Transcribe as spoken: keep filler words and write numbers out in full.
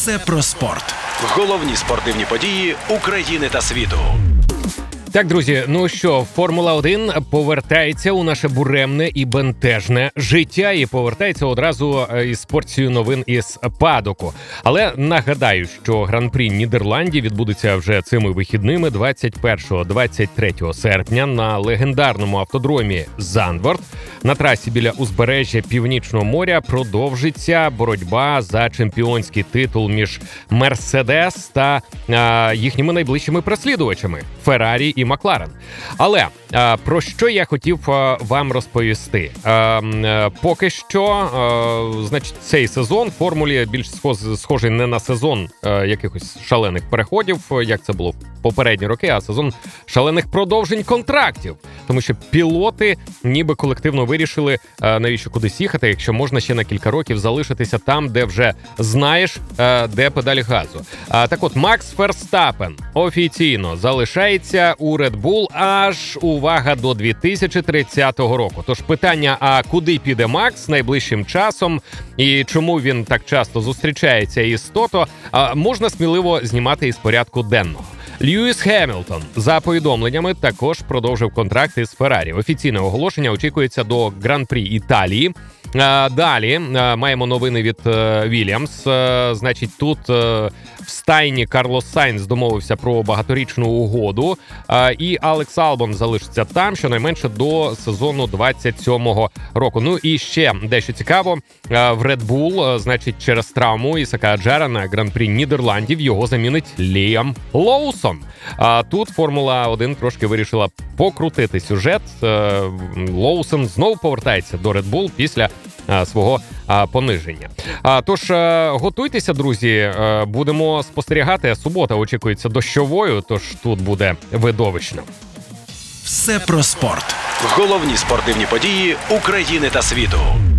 Все про спорт. Головні спортивні події України та світу. Так, друзі, ну що, Формула один повертається у наше буремне і бентежне життя і повертається одразу із порцією новин із падоку. Але нагадаю, що Гран-прі Нідерландів відбудеться вже цими вихідними двадцять першого - двадцять третього серпня на легендарному автодромі Зандворт. На трасі біля узбережжя Північного моря продовжиться боротьба за чемпіонський титул між Мерседес та а, їхніми найближчими переслідувачами – Феррарі і Макларен. Але а, про що я хотів а, вам розповісти? А, а, поки що, а, значить, цей сезон в формулі більш схожий не на сезон а, якихось шалених переходів, як це було в попередні роки, а сезон шалених продовжень контрактів. Тому що пілоти ніби колективно вирішили, а, навіщо кудись їхати, якщо можна ще на кілька років залишитися там, де вже знаєш, а, де педаль газу. А, так от, Макс Ферстаппен офіційно залишається у Red Bull аж, увага, до дві тисячі тридцятого року. Тож питання, а куди піде Макс найближчим часом і чому він так часто зустрічається із Тото, а, можна сміливо знімати із порядку денного. Льюіс Хемілтон, за повідомленнями, також продовжив контракт із Феррарі. Офіційне оголошення очікується до Гран-прі Італії. А, далі а, маємо новини від Вільямс. Значить, тут а, в стайні Карлос Сайнс домовився про багаторічну угоду, а, і Алекс Албон залишиться там щонайменше до сезону двадцять сьомого року. Ну і ще дещо цікаво, а, в Red Bull, а, значить, через травму Ісака Аджара на Гран-прі Нідерландів його замінить Ліам Лоусон. А тут Формула один трошки вирішила покрутити сюжет. Лоусон знову повертається до Red Bull після а, свого а, пониження. А, тож, а, готуйтеся, друзі, а, будемо спостерігати. Субота очікується дощовою, тож тут буде видовищно. Все про спорт. Головні спортивні події України та світу.